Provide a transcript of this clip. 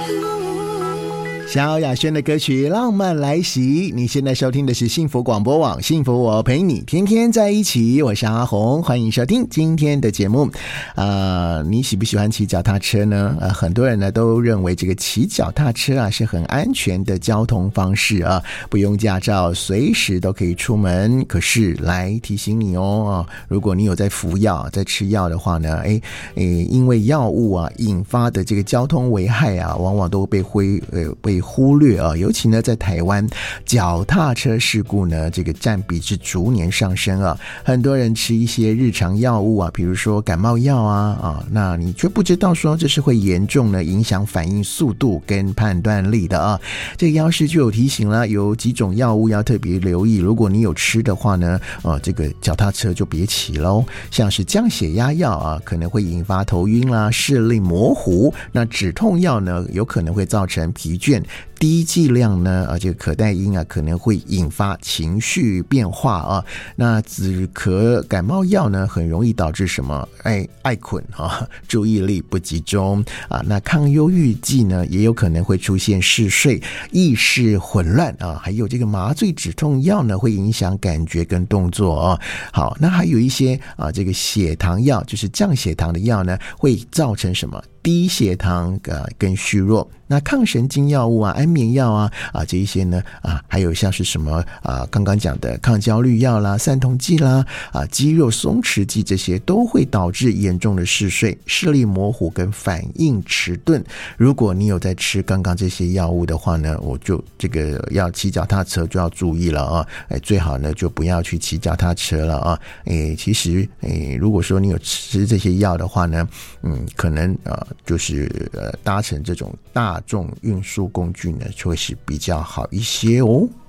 萧亚轩的歌曲《浪漫来袭》，你现在收听的是幸福广播网，幸福我陪你天天在一起，我是阿红，欢迎收听今天的节目。你喜不喜欢骑脚踏车呢？很多人呢都认为这个骑脚踏车啊是很安全的交通方式啊，不用驾照，随时都可以出门。可是来提醒你哦，如果你有在服药、在吃药的话呢，因为药物啊引发的这个交通危害啊，往往都被忽略啊，尤其呢在台湾，脚踏车事故呢这个占比是逐年上升啊。很多人吃一些日常药物啊，比如说感冒药那你却不知道说这是会严重呢影响反应速度跟判断力的啊。这个药师就有提醒了，有几种药物要特别留意，如果你有吃的话呢，这个脚踏车就别骑咯。像是降血压药啊，可能会引发头晕啦、视力模糊；那止痛药呢，有可能会造成疲倦。低剂量呢，这个可待因啊，可能会引发情绪变化啊。那止咳感冒药呢，很容易导致什么？爱困注意力不集中啊。那抗忧郁剂呢，也有可能会出现嗜睡、意识混乱啊。还有这个麻醉止痛药呢，会影响感觉跟动作啊。好，那还有一些这个血糖药，就是降血糖的药呢，会造成什么？低血糖跟虚弱。那抗神经药物啊、安眠药啊这一些呢还有像是什么刚刚讲的抗焦虑药啦、散瞳剂啦肌肉松弛剂，这些都会导致严重的嗜睡、视力模糊跟反应迟钝。如果你有在吃刚刚这些药物的话呢，我就这个要骑脚踏车就要注意了啊。最好呢就不要去骑脚踏车了啊。其实如果说你有吃这些药的话呢，可能就是搭乘这种大众运输工具呢，就会是比较好一些哦。